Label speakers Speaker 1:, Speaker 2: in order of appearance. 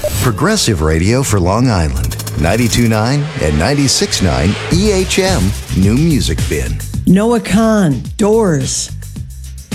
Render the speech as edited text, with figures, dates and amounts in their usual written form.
Speaker 1: Progressive radio for Long Island. 92.9 and 96.9 EHM New Music Bin.
Speaker 2: Noah Kahn, Doors.